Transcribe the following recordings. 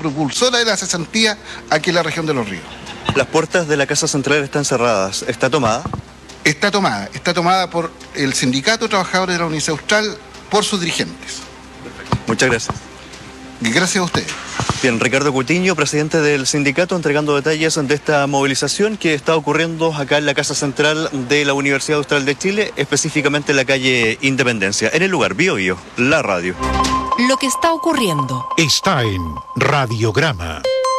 propulsora de la cesantía aquí en la región de Los Ríos. Las puertas de la Casa Central están cerradas. ¿Está tomada? Está tomada por el Sindicato de Trabajadores de la Universidad Austral, por sus dirigentes. Muchas gracias. Y gracias a usted. Bien, Ricardo Cutiño, presidente del sindicato, entregando detalles de esta movilización que está ocurriendo acá en la Casa Central de la Universidad Austral de Chile, específicamente en la calle Independencia, en el lugar Bio Bio, la radio. Lo que está ocurriendo está en Radiograma.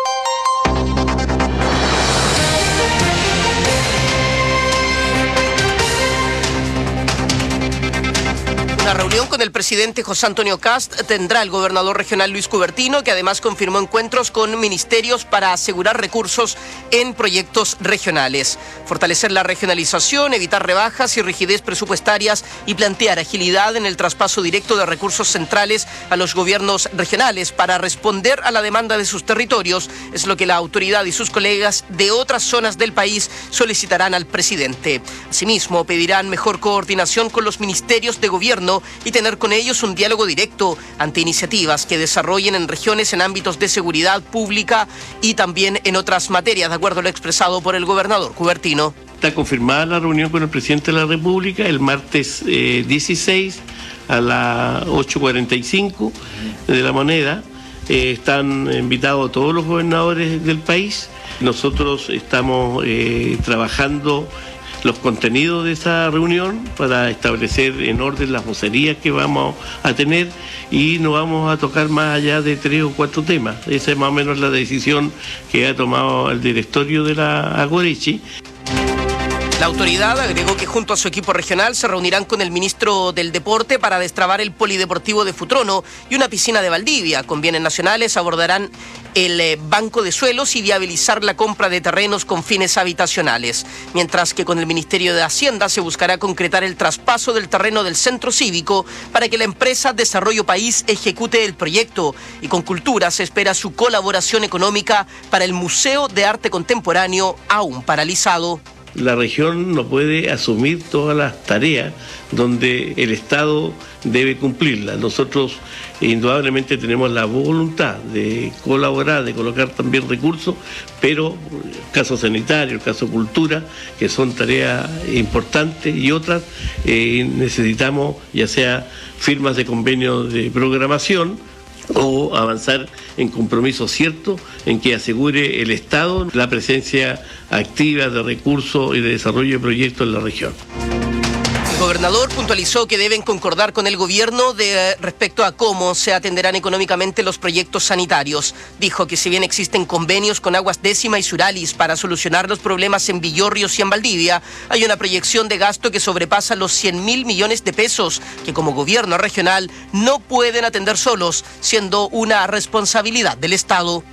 Una reunión con el presidente José Antonio Kast tendrá el gobernador regional Luis Cubertino, que además confirmó encuentros con ministerios para asegurar recursos en proyectos regionales, fortalecer la regionalización, evitar rebajas y rigidez presupuestarias y plantear agilidad en el traspaso directo de recursos centrales a los gobiernos regionales para responder a la demanda de sus territorios. Es lo que la autoridad y sus colegas de otras zonas del país solicitarán al presidente. Asimismo, pedirán mejor coordinación con los ministerios de gobierno y tener con ellos un diálogo directo ante iniciativas que desarrollen en regiones en ámbitos de seguridad pública y también en otras materias, de acuerdo a lo expresado por el gobernador Cubertino. Está confirmada la reunión con el presidente de la República el martes 16 a las 8:45 de la Moneda. Están invitados todos los gobernadores del país. Nosotros estamos trabajando los contenidos de esa reunión para establecer en orden las vocerías que vamos a tener y no vamos a tocar más allá de 3 o 4 temas. Esa es más o menos la decisión que ha tomado el directorio de la Agorechi. La autoridad agregó que junto a su equipo regional se reunirán con el ministro del Deporte para destrabar el polideportivo de Futrono y una piscina de Valdivia. Con bienes nacionales abordarán el banco de suelos y viabilizar la compra de terrenos con fines habitacionales. Mientras que con el Ministerio de Hacienda se buscará concretar el traspaso del terreno del centro cívico para que la empresa Desarrollo País ejecute el proyecto. Y con Cultura se espera su colaboración económica para el Museo de Arte Contemporáneo aún paralizado. La región no puede asumir todas las tareas donde el Estado debe cumplirlas. Nosotros indudablemente tenemos la voluntad de colaborar, de colocar también recursos, pero el caso sanitario, el caso cultura, que son tareas importantes y otras, necesitamos ya sea firmas de convenio de programación o avanzar en compromisos ciertos en que asegure el Estado la presencia activa de recursos y de desarrollo de proyectos en la región. El gobernador puntualizó que deben concordar con el gobierno respecto a cómo se atenderán económicamente los proyectos sanitarios. Dijo que si bien existen convenios con Aguas Décima y Suralis para solucionar los problemas en Villorrios y en Valdivia, hay una proyección de gasto que sobrepasa los 100.000 millones de pesos que como gobierno regional no pueden atender solos, siendo una responsabilidad del Estado.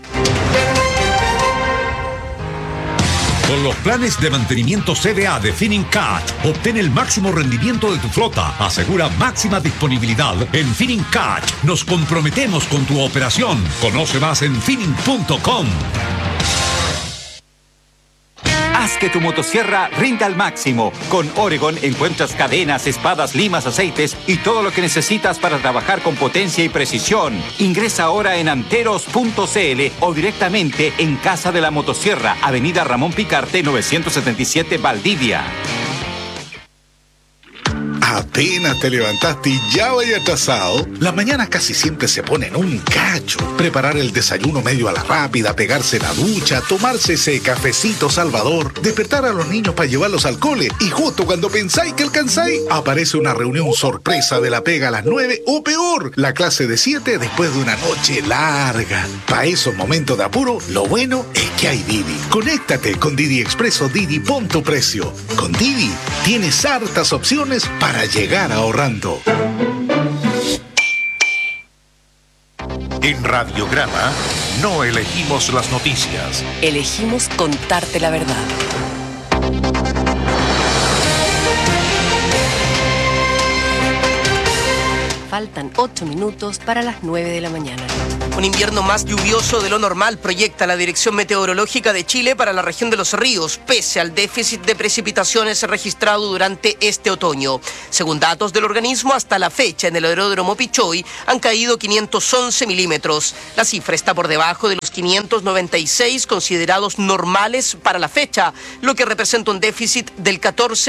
Con los planes de mantenimiento CDA de Finincat, obtén el máximo rendimiento de tu flota. Asegura máxima disponibilidad en Finincat. Nos comprometemos con tu operación. Conoce más en Finin.com. Haz que tu motosierra rinda al máximo. Con Oregon encuentras cadenas, espadas, limas, aceites y todo lo que necesitas para trabajar con potencia y precisión. Ingresa ahora en anteros.cl o directamente en Casa de la Motosierra, Avenida Ramón Picarte, 977 Valdivia. Apenas te levantaste y ya vaya atrasado. Las mañanas casi siempre se ponen un cacho. Preparar el desayuno medio a la rápida, pegarse la ducha, tomarse ese cafecito salvador, despertar a los niños para llevarlos al cole y justo cuando pensáis que alcanzáis, aparece una reunión sorpresa de la pega a las 9 o peor, la clase de 7 después de una noche larga. Para esos momentos de apuro, lo bueno es que hay Didi. Conéctate con Didi Expreso Didi, pon tu precio. Con Didi tienes hartas opciones para llegar ahorrando. En Radiograma no elegimos las noticias. Elegimos contarte la verdad. Faltan 8 minutos para las 9 de la mañana. Un invierno más lluvioso de lo normal proyecta la Dirección Meteorológica de Chile para la región de los ríos, pese al déficit de precipitaciones registrado durante este otoño. Según datos del organismo, hasta la fecha en el aeródromo Pichoy han caído 511 milímetros. La cifra está por debajo de los los 596 considerados normales para la fecha, lo que representa un déficit del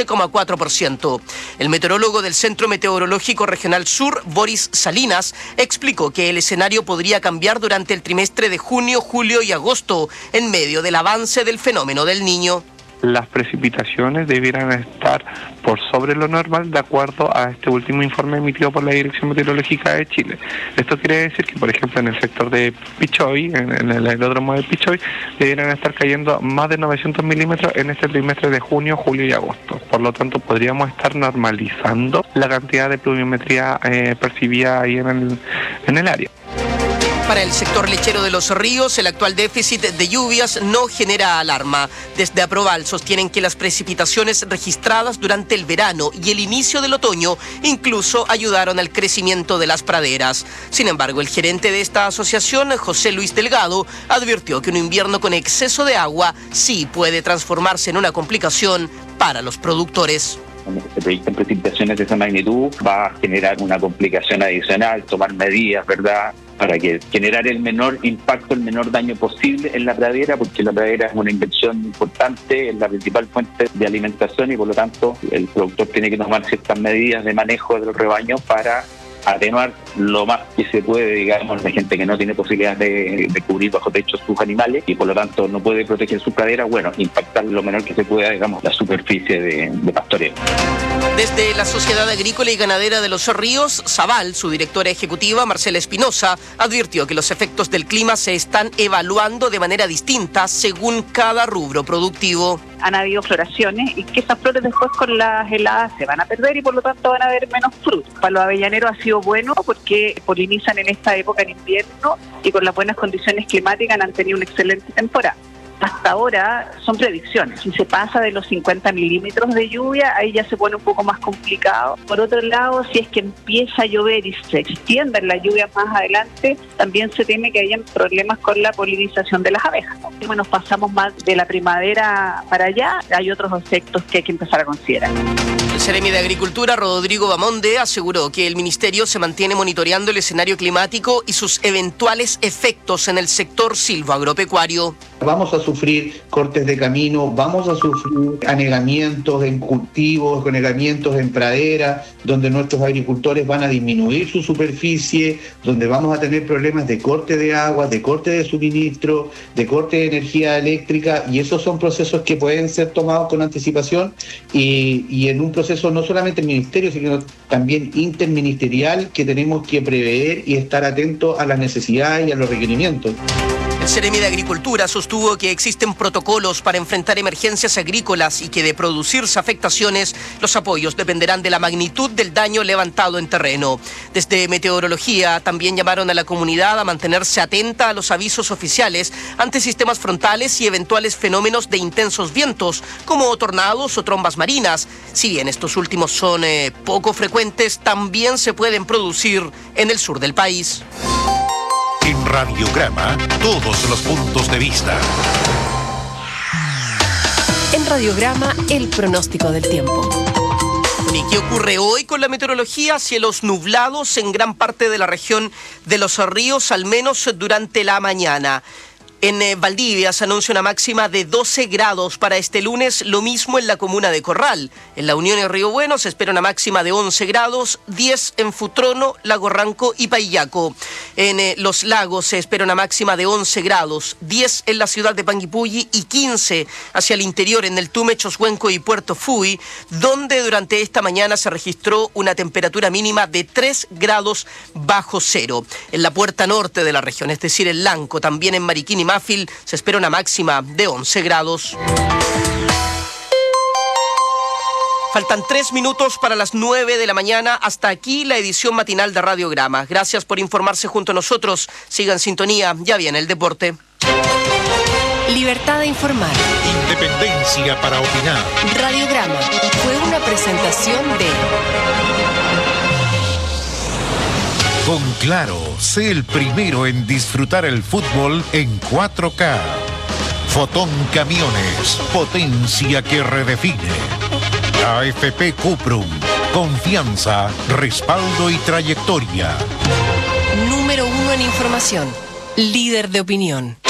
14,4%. El meteorólogo del Centro Meteorológico Regional Sur, Boris Salinas, explicó que el escenario podría cambiar durante el trimestre de junio, julio y agosto, en medio del avance del fenómeno del Niño. Las precipitaciones debieran estar por sobre lo normal de acuerdo a este último informe emitido por la Dirección Meteorológica de Chile. Esto quiere decir que, por ejemplo, en el sector de Pichoy, en el aeródromo de Pichoy, debieran estar cayendo más de 900 milímetros en este trimestre de junio, julio y agosto. Por lo tanto, podríamos estar normalizando la cantidad de pluviometría percibida ahí en el área. Para el sector lechero de Los Ríos, el actual déficit de lluvias no genera alarma. Desde Aproval sostienen que las precipitaciones registradas durante el verano y el inicio del otoño incluso ayudaron al crecimiento de las praderas. Sin embargo, el gerente de esta asociación, José Luis Delgado, advirtió que un invierno con exceso de agua sí puede transformarse en una complicación para los productores. Cuando se proyectan precipitaciones de esa magnitud, va a generar una complicación adicional, tomar medidas, ¿verdad?, para que generar el menor impacto, el menor daño posible en la pradera, porque la pradera es una inversión importante, es la principal fuente de alimentación y por lo tanto el productor tiene que tomar ciertas medidas de manejo del rebaño para atenuar lo más que se puede, digamos, de gente que no tiene posibilidad de cubrir bajo techo sus animales y por lo tanto no puede proteger su pradera, bueno, impactar lo menor que se pueda, digamos, la superficie de pastoreo. Desde la Sociedad Agrícola y Ganadera de Los Ríos, Sabal, su directora ejecutiva, Marcela Espinosa, advirtió que los efectos del clima se están evaluando de manera distinta según cada rubro productivo. Han habido floraciones y que esas flores después con las heladas se van a perder y por lo tanto van a haber menos frutos. Para los avellaneros ha sido bueno porque polinizan en esta época en invierno y con las buenas condiciones climáticas han tenido una excelente temporada. Hasta ahora son predicciones. Si se pasa de los 50 milímetros de lluvia, ahí ya se pone un poco más complicado. Por otro lado, si es que empieza a llover y se extienden las lluvias más adelante, también se teme que hayan problemas con la polinización de las abejas. Como nos pasamos más de la primavera para allá, hay otros efectos que hay que empezar a considerar. El Seremi de Agricultura, Rodrigo Bamonde, aseguró que el ministerio se mantiene monitoreando el escenario climático y sus eventuales efectos en el sector silvoagropecuario. Vamos a sufrir cortes de camino, vamos a sufrir anegamientos en cultivos, anegamientos en pradera, donde nuestros agricultores van a disminuir su superficie, donde vamos a tener problemas de corte de agua, de corte de suministro, de corte de energía eléctrica, y esos son procesos que pueden ser tomados con anticipación y en un proceso no solamente el ministerio, sino también interministerial, que tenemos que prever y estar atentos a las necesidades y a los requerimientos. El Seremi de Agricultura sostuvo que existen protocolos para enfrentar emergencias agrícolas y que de producirse afectaciones, los apoyos dependerán de la magnitud del daño levantado en terreno. Desde Meteorología también llamaron a la comunidad a mantenerse atenta a los avisos oficiales ante sistemas frontales y eventuales fenómenos de intensos vientos, como tornados o trombas marinas. Si bien estos últimos son poco frecuentes, también se pueden producir en el sur del país. En Radiograma, todos los puntos de vista. En Radiograma, el pronóstico del tiempo. ¿Y qué ocurre hoy con la meteorología? Cielos nublados en gran parte de la región de Los Ríos, al menos durante la mañana. En Valdivia se anuncia una máxima de 12 grados para este lunes, lo mismo en la comuna de Corral. En La Unión y Río Bueno se espera una máxima de 11 grados, 10 en Futrono, Lago Ranco y Paillaco. En Los Lagos se espera una máxima de 11 grados, 10 en la ciudad de Panguipulli y 15 hacia el interior en el Tume, Choshuenco y Puerto Fui, donde durante esta mañana se registró una temperatura mínima de 3 grados bajo cero. En la puerta norte de la región, es decir, en Lanco, también en Mariquín y Mafil, se espera una máxima de 11 grados. Faltan 3 minutos para las 9 de la mañana. Hasta aquí la edición matinal de Radiograma. Gracias por informarse junto a nosotros. Sigan en sintonía, ya viene el deporte. Libertad de informar. Independencia para opinar. Radiograma fue una presentación de... Con Claro, sé el primero en disfrutar el fútbol en 4K. Fotón Camiones, potencia que redefine. AFP Cuprum, confianza, respaldo y trayectoria. Número 1 en información, líder de opinión.